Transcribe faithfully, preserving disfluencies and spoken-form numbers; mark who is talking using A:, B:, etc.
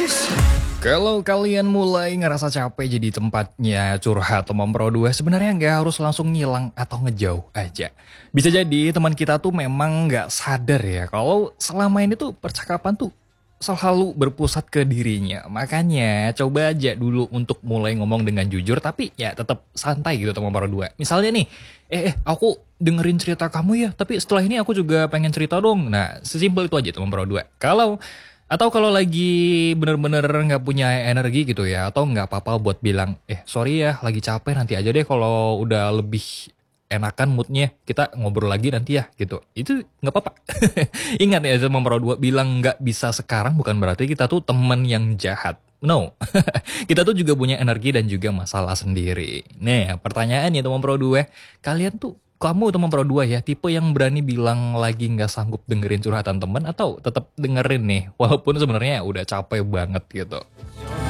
A: Kalau kalian mulai ngerasa capek jadi tempatnya curhat teman pro dua, sebenarnya nggak harus langsung ngilang atau ngejauh aja. Bisa jadi teman kita tuh memang nggak sadar ya kalau selama ini tuh percakapan tuh selalu berpusat ke dirinya. Makanya coba aja dulu untuk mulai ngomong dengan jujur tapi ya tetap santai gitu teman pro dua. Misalnya nih, eh, eh aku dengerin cerita kamu ya, tapi setelah ini aku juga pengen cerita dong. Nah, sesimpel itu aja teman pro dua. Kalau atau kalau lagi bener-bener nggak punya energi gitu ya, atau nggak apa-apa buat bilang, eh sorry ya lagi capek nanti aja deh kalau udah lebih enakan moodnya, kita ngobrol lagi nanti ya gitu. Itu nggak apa-apa. Ingat ya sama Pro dua bilang nggak bisa sekarang bukan berarti kita tuh temen yang jahat. No, kita tuh juga punya energi dan juga masalah sendiri. Nih pertanyaannya teman Pro dua, kalian tuh kamu teman Pro dua ya, tipe yang berani bilang lagi nggak sanggup dengerin curhatan teman atau tetap dengerin nih, walaupun sebenarnya udah capek banget gitu.